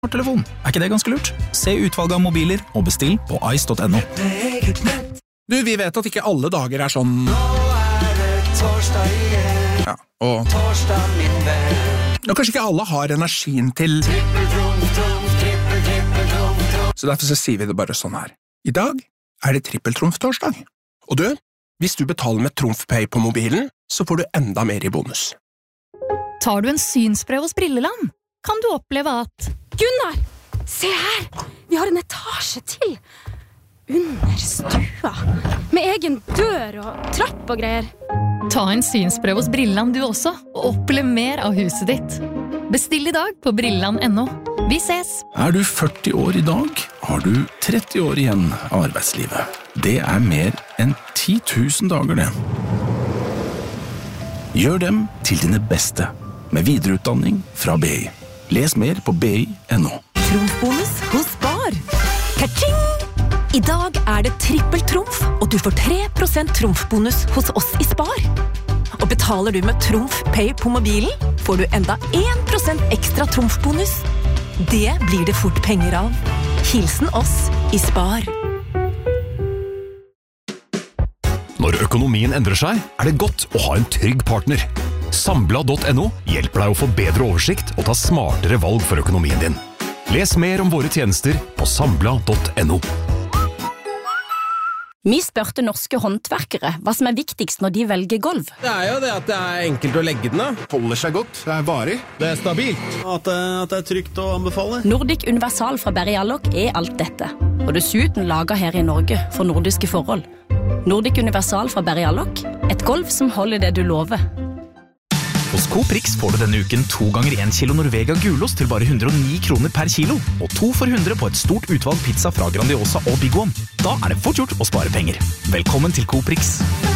telefon. Ikke det ganske lurt? Se utvalget av mobiler og bestill på ice.no. Du, vi vet at ikke alle dager er sånn. Nå det torsdag igjen. Ja, og Torsdag min venn. kanskje ikke alle har energien til. Så derfor så sier vi det bare sånn her. I dag det trippeltrumf-torsdag. Og du, hvis du betaler med TrumfPay på mobilen, så får du enda mer i bonus. Tar du en synsprøve hos Brilleland, kan du oppleve at Gunnar, se her! Vi har en etasje til. Under stua. Med egen dør og trapp og greier. Ta en synsprøve hos Brilleland du også, og opplev mer av huset ditt. Bestill i dag på brilleland.no. Vi ses! Du 40 år i dag, har du 30 år igjen av arbeidslivet. Det mer enn 10 000 dager det. Gjør dem til dine beste, med videreutdanning fra BI. Les mer på bi.no. Trumfbonus hos Spar. Ka-ching! I dag det trippeltrumf, og du får 3% trumfbonus hos oss i Spar. Og betaler du med TrumfPay på mobilen, får du enda 1% ekstra trumfbonus. Det blir det fort penger av. Hilsen oss i Spar. Når økonomien endrer seg, det godt å ha en trygg partner. Sambla.no hjelper deg å få bedre oversikt og ta smartere valg for økonomien din. Les mer om våre tjenester på sambla.no. Vi spørte norske håndverkere hva som viktigst når de velger gulv. Det jo det at det enkelt å legge den av. Holder seg godt, det varig. Det stabilt. At det trygt å anbefale. Nordic Universal fra Berry Allok alt dette. Og dessuten laget her i Norge for nordiske forhold. Nordic Universal fra Berry Allok, et gulv som holder det du lover. Hos Coop-Rix får du denne uken 2 ganger 1 kilo Norvega gulost til bare 109 kroner per kilo, og 2 for 100 på et stort utvalg pizza fra Grandiosa og Big One. Da det fort gjort å spare penger. Velkommen til Coop-Rix.